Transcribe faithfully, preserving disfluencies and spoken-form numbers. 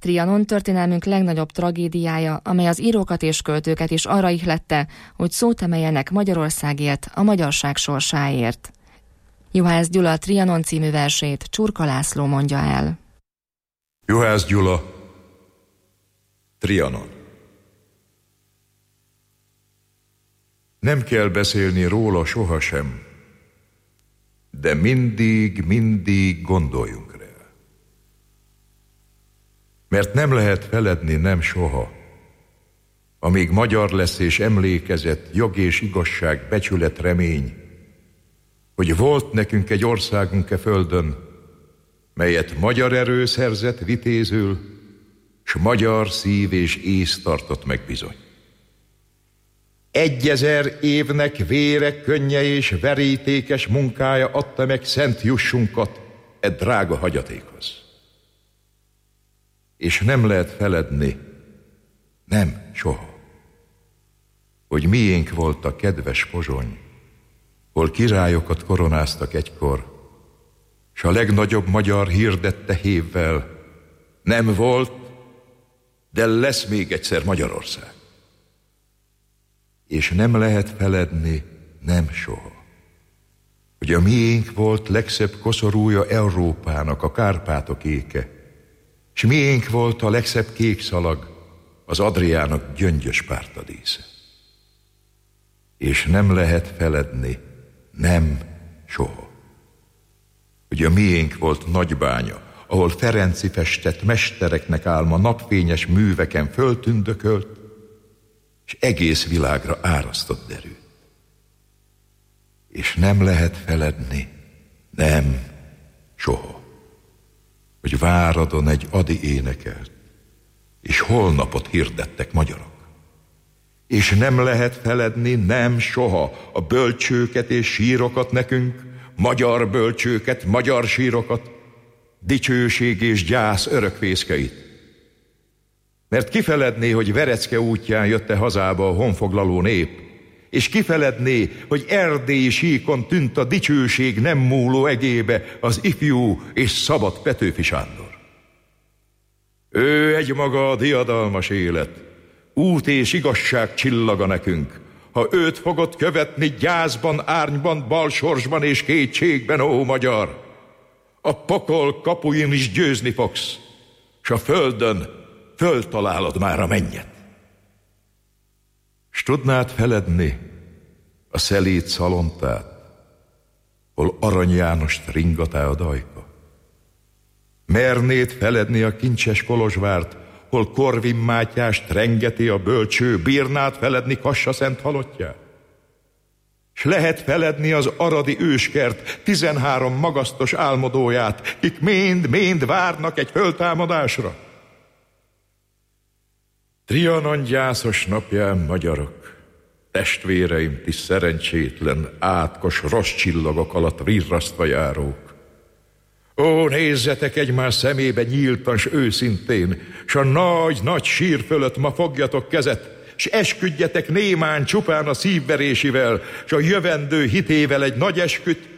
Trianon történelmünk legnagyobb tragédiája, amely az írókat és költőket is arra ihlette, hogy szót emeljenek Magyarországért, a magyarság sorsáért. Juhász Gyula Trianon című versét Csurka László mondja el. Juhász Gyula, Trianon. Nem kell beszélni róla sohasem, de mindig, mindig gondoljunk rá. Mert nem lehet feledni nem soha, amíg magyar lesz és emlékezet, jog és igazság, becsület, remény, hogy volt nekünk egy országunk e földön, melyet magyar erő szerzett vitézül, s magyar szív és ész tartott meg bizony. Egyezer évnek vére, könnye és verítékes munkája adta meg szent jussunkat e drága hagyatékhoz. És nem lehet feledni, nem soha, hogy miénk volt a kedves Pozsony, hol királyokat koronáztak egykor, s a legnagyobb magyar hirdette hévvel, nem volt, de lesz még egyszer Magyarország. És nem lehet feledni, nem soha, hogy a miénk volt legszebb koszorúja Európának, a Kárpátok éke, s miénk volt a legszebb kék szalag, az Adriának gyöngyös pártadísze. És nem lehet feledni, nem soha, hogy a miénk volt Nagybánya, ahol Ferenci festett mestereknek álma napfényes műveken föltündökölt, és egész világra árasztott derűt. És nem lehet feledni, nem soha, hogy Váradon egy Adi énekelt, és holnapot hirdettek magyarok. És nem lehet feledni, nem soha a bölcsőket és sírokat nekünk, magyar bölcsőket, magyar sírokat, dicsőség és gyász örökvészkeit. Mert kifeledné, hogy Verecke útján jött-e hazába a honfoglaló nép, és kifeledné, hogy erdélyi síkon tűnt a dicsőség nem múló egébe az ifjú és szabad Petőfi Sándor. Ő egymaga a diadalmas élet, út és igazság csillaga nekünk, ha őt fogod követni gyászban, árnyban, balsorsban és kétségben, ó magyar, a pokol kapuin is győzni fogsz, s a földön föltalálod már a mennyet. S tudnád feledni a szelíd szalontát, hol Arany Jánost ringatá a dajka? Mernéd feledni a kincses Kolozsvárt, hol Korvin Mátyást rengeti a bölcső? Bírnád feledni Kassa Szent halottját? S lehet feledni az aradi őskert tizenhárom magasztos álmodóját, kik mind-mind várnak egy föltámadásra? Trianon gyászos napján, magyarok, testvéreim, ti szerencsétlen, átkos rossz csillagok alatt virrasztva járók. Ó, nézzetek egymás szemébe nyíltan s őszintén, s a nagy-nagy sír fölött ma fogjatok kezet, s esküdjetek némán csupán a szívverésével, s a jövendő hitével egy nagy esküt,